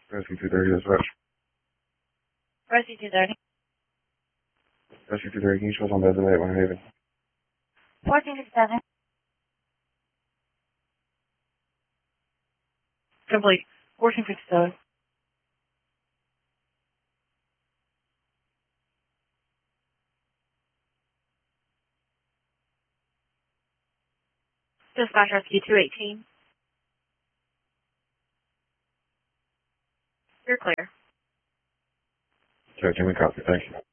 Rescue 230, dispatch. Rescue 230. Rescue 230, can you show us on Desert Lake, Haven? 1467. Complete. 1467. Dispatch Rescue 218. You're clear. Okay, can we copy? Thank you.